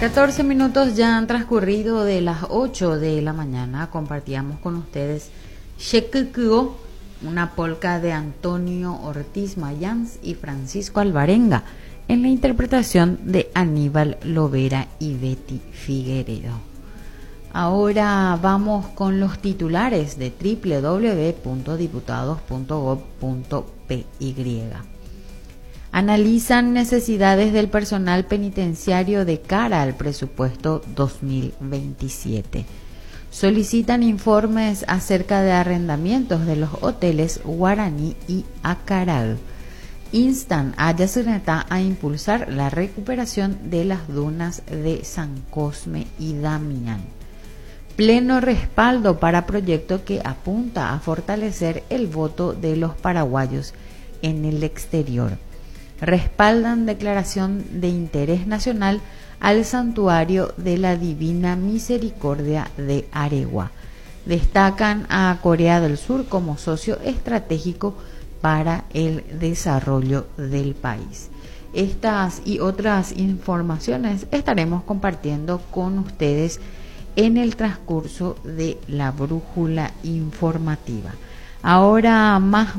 14 minutos ya han transcurrido de las 8 de la mañana. Compartíamos con ustedes Shekukuo, una polca de Antonio Ortiz Mayans y Francisco Alvarenga, en la interpretación de Aníbal Lovera y Betty Figueredo. Ahora vamos con los titulares de www.diputados.gov.py. Analizan necesidades del personal penitenciario de cara al presupuesto 2027. Solicitan informes acerca de arrendamientos de los hoteles Guaraní y Acarag. Instan a Yacyretá a impulsar la recuperación de las dunas de San Cosme y Damián. Pleno respaldo para proyecto que apunta a fortalecer el voto de los paraguayos en el exterior. Respaldan declaración de interés nacional al santuario de la Divina Misericordia de Aregua. Destacan a Corea del Sur como socio estratégico para el desarrollo del país. Estas y otras informaciones estaremos compartiendo con ustedes en el transcurso de la brújula informativa. Ahora más